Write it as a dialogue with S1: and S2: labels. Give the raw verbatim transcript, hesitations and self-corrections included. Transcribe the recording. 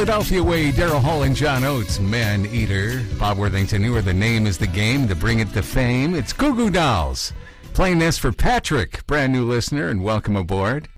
S1: Philadelphia way, Daryl Hall and John Oates, Man Eater. Bob Worthington, who are the name is the game to bring it to fame. It's Goo Goo Dolls. Playing this for Patrick, brand new listener, and welcome aboard.